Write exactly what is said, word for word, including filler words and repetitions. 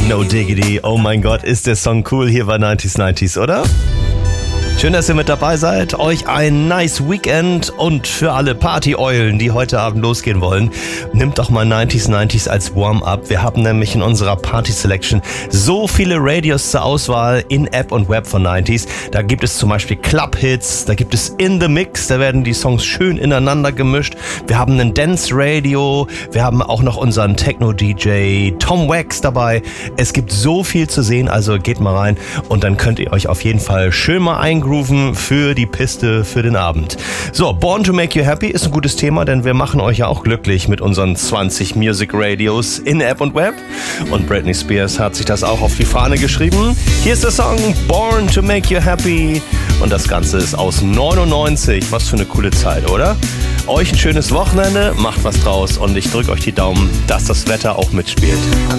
No Diggity, oh mein Gott, ist der Song cool hier bei neunzig neunzig, oder? Schön, dass ihr mit dabei seid. Euch ein nice Weekend und für alle Party-Eulen, die heute Abend losgehen wollen, nimmt doch mal neunzig neunzig als Warm-up. Wir haben nämlich in unserer Party-Selection so viele Radios zur Auswahl in App und Web von neunzig. Da gibt es zum Beispiel Club-Hits, da gibt es In the Mix, da werden die Songs schön ineinander gemischt. Wir haben ein Dance-Radio, wir haben auch noch unseren Techno-D J Tom Wax dabei. Es gibt so viel zu sehen, also geht mal rein und dann könnt ihr euch auf jeden Fall schön mal eingrooven für die Piste, für den Abend. So, Born to Make You Happy ist ein gutes Thema, denn wir machen euch ja auch glücklich mit unseren zwanzig Music Radios in App und Web. Und Britney Spears hat sich das auch auf die Fahne geschrieben. Hier ist der Song Born to Make You Happy und das Ganze ist aus neunundneunzig. Was für eine coole Zeit, oder? Euch ein schönes Wochenende, macht was draus und ich drücke euch die Daumen, dass das Wetter auch mitspielt.